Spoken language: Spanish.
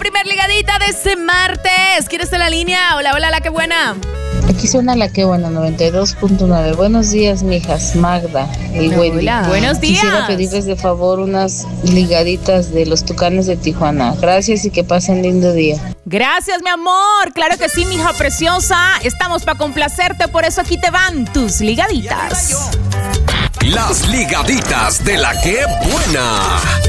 primer ligadita de este martes. ¿Quién está en la línea? Hola, hola, la que buena. Aquí suena la que buena, 92.9. Buenos días, mijas. Magda y Wendy. Hola. Buenos días. Quisiera pedirles de favor unas ligaditas de los Tucanes de Tijuana. Gracias y que pasen lindo día. Gracias, mi amor. Claro que sí, mija preciosa. Estamos para complacerte, por eso aquí te van tus ligaditas. Las ligaditas de la que buena.